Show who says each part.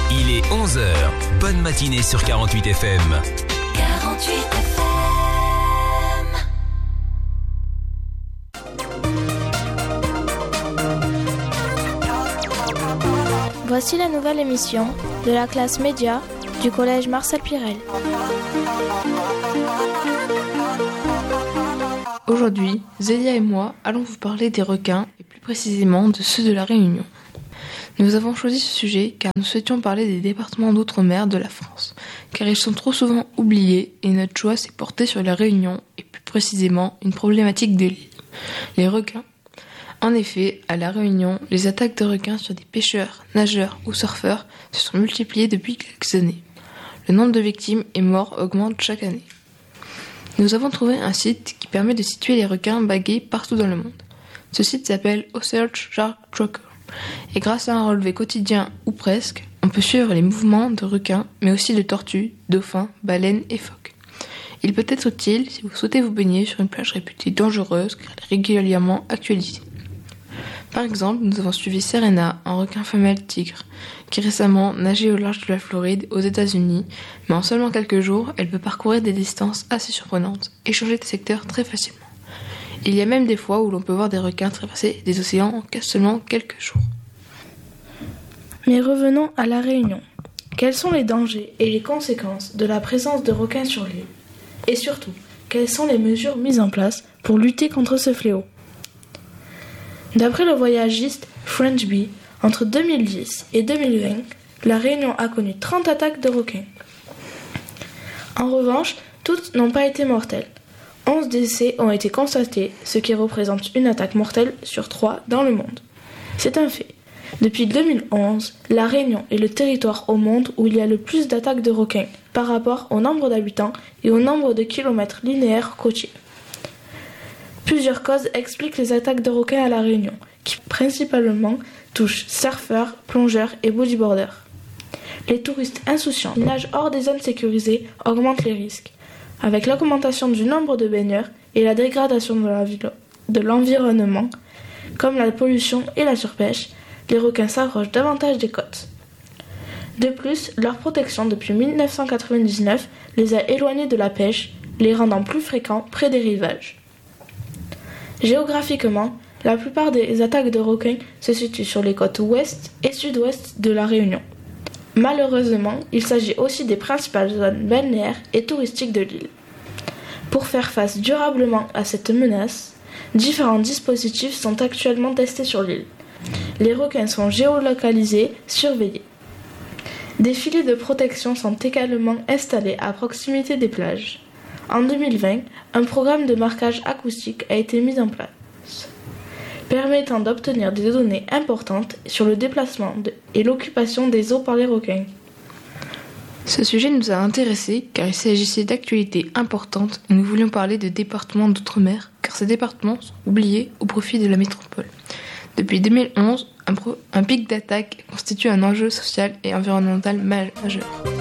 Speaker 1: Il est 11h. Bonne matinée sur 48 FM.
Speaker 2: 48 FM.
Speaker 3: Voici la nouvelle émission de la classe média du collège Marcel Pirel.
Speaker 4: Aujourd'hui, Zélia et moi allons vous parler des requins et plus précisément de ceux de la Réunion. Nous avons choisi ce sujet car nous souhaitions parler des départements d'outre-mer de la France, car ils sont trop souvent oubliés et notre choix s'est porté sur la Réunion et plus précisément une problématique de l'île, les requins. En effet, à la Réunion, les attaques de requins sur des pêcheurs, nageurs ou surfeurs se sont multipliées depuis quelques années. Le nombre de victimes et morts augmente chaque année. Nous avons trouvé un site qui permet de situer les requins bagués partout dans le monde. Ce site s'appelle Ocearch Shark Tracker. Et grâce à un relevé quotidien ou presque, on peut suivre les mouvements de requins, mais aussi de tortues, dauphins, baleines et phoques. Il peut être utile si vous souhaitez vous baigner sur une plage réputée dangereuse car elle est régulièrement actualisée. Par exemple, nous avons suivi Serena, un requin femelle tigre, qui récemment nageait au large de la Floride, aux États-Unis, mais en seulement quelques jours, elle peut parcourir des distances assez surprenantes et changer de secteur très facilement. Il y a même des fois où l'on peut voir des requins traverser des océans en seulement quelques jours.
Speaker 5: Mais revenons à la Réunion. Quels sont les dangers et les conséquences de la présence de requins sur l'île ? Et surtout, quelles sont les mesures mises en place pour lutter contre ce fléau ? D'après le voyagiste French Bee, entre 2010 et 2020, la Réunion a connu 30 attaques de requins. En revanche, toutes n'ont pas été mortelles. 11 décès ont été constatés, ce qui représente une attaque mortelle sur 3 dans le monde. C'est un fait. Depuis 2011, la Réunion est le territoire au monde où il y a le plus d'attaques de requins par rapport au nombre d'habitants et au nombre de kilomètres linéaires côtiers. Plusieurs causes expliquent les attaques de requins à la Réunion, qui principalement touchent surfeurs, plongeurs et bodyboarders. Les touristes insouciants qui nagent hors des zones sécurisées augmentent les risques. Avec l'augmentation du nombre de baigneurs et la dégradation de l'environnement, comme la pollution et la surpêche, les requins s'approchent davantage des côtes. De plus, leur protection depuis 1999 les a éloignés de la pêche, les rendant plus fréquents près des rivages. Géographiquement, la plupart des attaques de requins se situent sur les côtes ouest et sud-ouest de la Réunion. Malheureusement, il s'agit aussi des principales zones balnéaires et touristiques de l'île. Pour faire face durablement à cette menace, différents dispositifs sont actuellement testés sur l'île. Les requins sont géolocalisés, surveillés. Des filets de protection sont également installés à proximité des plages. En 2020, un programme de marquage acoustique a été mis en place, permettant d'obtenir des données importantes sur le déplacement et l'occupation des eaux par les requins.
Speaker 4: Ce sujet nous a intéressés car il s'agissait d'actualités importantes et nous voulions parler de départements d'outre-mer car ces départements sont oubliés au profit de la métropole. Depuis 2011, un pic d'attaque constitue un enjeu social et environnemental majeur.